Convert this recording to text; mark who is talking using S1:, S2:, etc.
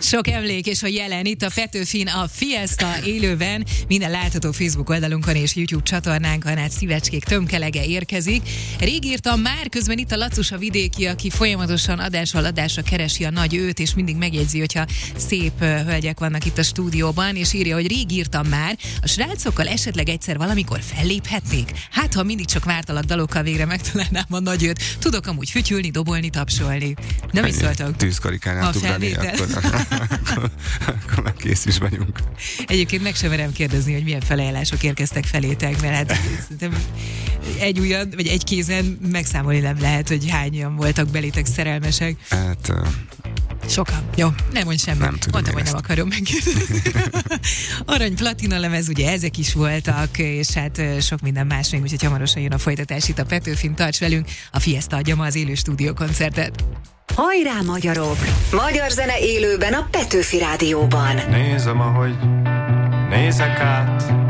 S1: Sok emlék és a jelen itt a Petőfin, a Fiesta élőben, minden látható Facebook oldalunkon és YouTube csatornánkon, át szívecskék tömkelege érkezik. Rég írtam már, közben itt a Lacus a vidéki, aki folyamatosan adásról adásra keresi a nagy őt, és mindig megjegyzi, hogyha szép hölgyek vannak itt a stúdióban, és írja, hogy rég írtam már, a srácokkal esetleg egyszer valamikor felléphetnék? Hát, ha mindig csak vártalak dalokkal, végre megtalálnám a nagy őt. Tudok amúgy fütyülni, dobolni, tapsolni. Nem is szóltok?
S2: Tűzkarikánál ugrani, akkor már kész is vagyunk.
S1: Egyébként meg sem merem kérdezni, hogy milyen felajánlások érkeztek felétek, mert hát szerintem egy ujjan, vagy egy kézen megszámolni nem lehet, hogy hányan voltak belétek szerelmesek.
S2: Hát...
S1: Sokan. Jó, nem mondj semmit.
S2: Nem tudom.
S1: Mondtam, hogy nem akarom megkérdezni. Arany, platina lemez, ugye ezek is voltak, és hát sok minden más még, úgyhogy hamarosan jön a folytatás itt a Petőfin, tarts velünk, a Fiesta adja ma az élő stúdiókoncertet.
S3: Hajrá magyarok! Magyar zene élőben a Petőfi Rádióban.
S4: Nézem, ahogy nézek át